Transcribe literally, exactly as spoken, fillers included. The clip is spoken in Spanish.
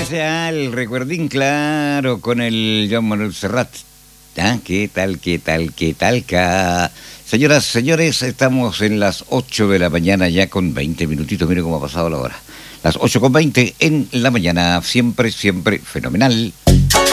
especial, recuerdín, claro, con el Joan Manuel Serrat. ¿Ah? ¿Qué tal, qué tal, qué tal? Ca... Señoras, señores, estamos en las ocho de la mañana ya con veinte minutitos. Mire cómo ha pasado la hora. Las ocho con veinte en la mañana, siempre, siempre fenomenal.